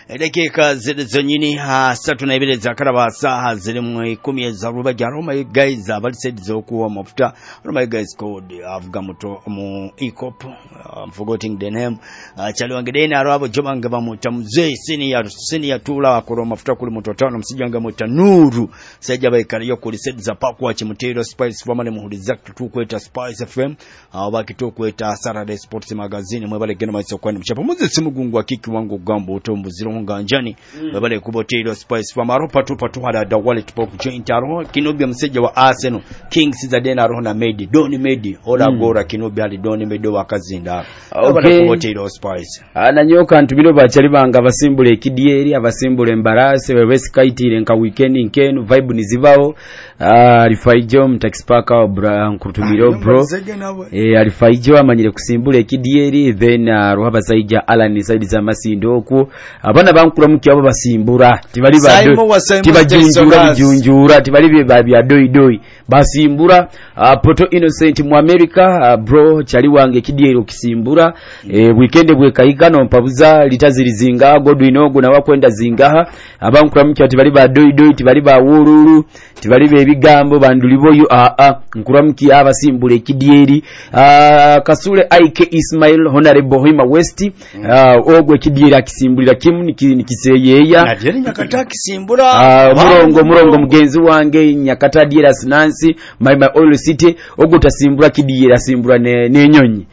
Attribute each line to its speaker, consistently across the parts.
Speaker 1: dakika zonyini satu na ibere zakaraba saha ziri mu 10 za rubaga. My guys abali said zokuwa mafuta. My guys called avuga muto mu ikop. I'm forgetting the name. Chali wangedeni arabo jomanga bamuta mzee senior tula akoro mafuta kuli mutotano msijanga muta Nuru sajja bayikaliyo kuli said za pakwa chimutero Spice famane muhuliza tukweta Spice FM abaki kweta Saturday Sports Magazine mwebale gena maiso kwani mchapa muze simugungu akiki wangu gambo utombuziro nganjani mwebale kubotero Spice famaro patu hada dawale tupoku jointaro Kinobia mseja wa Arsenal Kings za dena roho na Medi Doni Medi ola gora Kinobia ali Doni Medi wakazinda mwebale kubotero Spice
Speaker 2: ananyoka ntubiro bachali banga basimbule Kidieri abasimbule Mbarase wewesi kaitire nka weekend nkenu vibe nizibao alifaijo mtakipaka obra nkutubiro bro alifaijo amanyire kusimbule Kidieri then ruhaba saija Alan Saidi za Masindoku abana bankura muki abo basimbura tibali tibajunjura tibali babya doi basimbura Poto Innocent mu America bro chali wange Kidieri okisimbura weekend bwe kaigano mpabuza litazirizinga Godwinogo na wakwenda zingaha abankura muki tibali ba doi tibali ba wururu tibali ebigambo banduliboyo nkuramuki abasimbule Kidieri Kasule Ike Ismail Honorable Hima West ogwe Kidieri akisimbulira kimu nikiseyeya
Speaker 1: Najeri Nyakata kisimbura
Speaker 2: murongo mugenzi wange Nyakata Dieras Nancy my oil city ogwo tasimbura Kidieri asimbura nenyonyi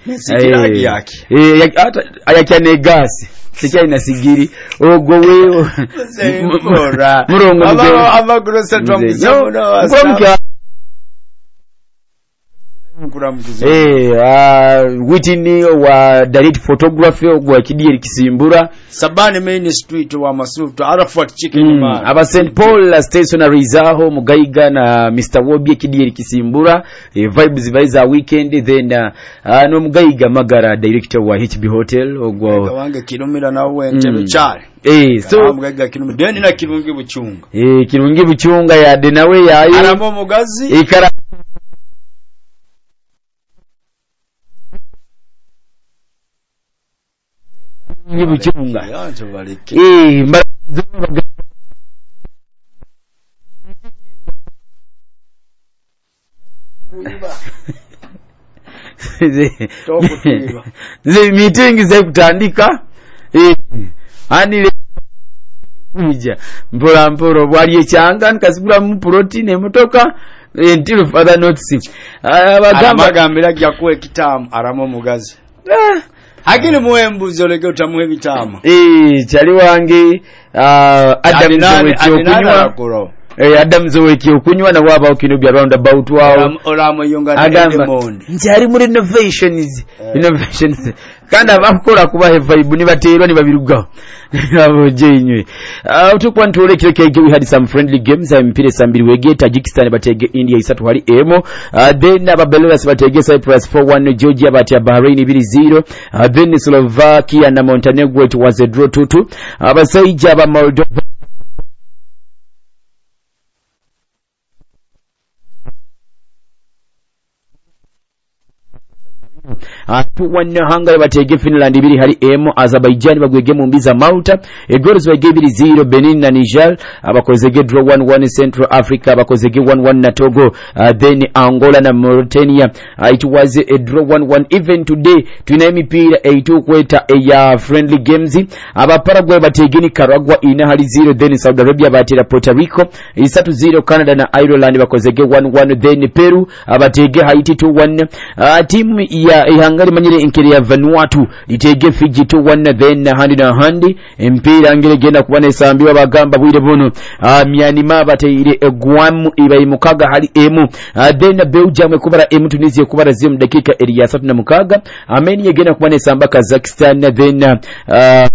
Speaker 2: ayakyane gas Sikia inasigiri ogwo wewe murongo
Speaker 1: abagrosa twamuzamuno
Speaker 2: witini wa direct photography ogwa Kidieri kisimbura
Speaker 1: Sabane main street wa Masutu Arafat chicken man
Speaker 2: aba St Paul stationery zaho mugaiga na Mr Wobie Kidieri kisimbura vibes vaiza weekend then no mugaiga Magara director wa HB Hotel ogwa
Speaker 1: wange kilomita nawe ntebe chale
Speaker 2: so
Speaker 1: mugaiga kilomita deni na Kirungi Buchunga
Speaker 2: Kirungi Buchunga ya denawe yayo
Speaker 1: aramo mugazi
Speaker 2: ikara Nibuchunga ze meeting ze kutandika ani uja mporo bwali cyanga nkasibura mu protein emotoka until further notice
Speaker 1: abagambira yakwe kitamu aramo mugazi Hakini muembuzi olege utamuhe bitama.
Speaker 2: Chali wange Adam Zoeki okunywa na waba okinubya round about wao.
Speaker 1: Olamo yonga Diamond.
Speaker 2: Nchari muri innovations. Kandi abakora kuba vibe ni baterwa ni babirugaho. Abo jenywe. Utukwa ntore kireke we had some friendly games mpire sambiri wege Tajikistan batege India isatu hali emo. Then Belarus batege Cyprus 4-1 Georgia batya Bahrain 2-0. Then Slovakia na Montenegro it was a draw 2-2. Abasaija ba Moldova Hungary batege Finland 2 hali emo. Azerbaijan bagwege mu mbiza Malta Egorz bagege 2-0 Benin na Niger abakozege draw 1-1 Central Africa abakozege 1-1 na Togo then Angola na Mauritania it was a draw 1-1 even today tuna mipira 8 kweta ya friendly games Paraguay batege Nicaragua ina hali 0 then Saudi Arabia batera Puerto Rico 3-0 Canada na Ireland bakozege 1-1 then Peru abatege Haiti 2-1 timu ya Hungary manyire inkiri ya Vanuatu litege Fiji 2-1 then handi na handi mpira ngire genda kubana esambiwa bagamba bwire bono Myanmar bateyire Guam ibayi mukaga hali emu then Belgium kubara emu Tunisia kubara 0 dakika 36 Armenia genda kubana esamba Kazakhstan then